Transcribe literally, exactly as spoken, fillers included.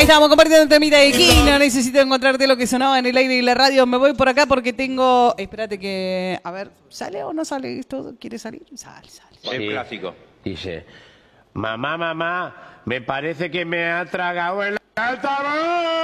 Ahí estamos compartiendo el temita de Kino. Necesito encontrarte lo que sonaba en el aire y la radio. Me voy por acá porque tengo... Espérate que... A ver, ¿sale o no sale esto? ¿Quiere salir? Sale, sale. Sí. El clásico. Dice, mamá, mamá, me parece que me ha tragado el altavoz.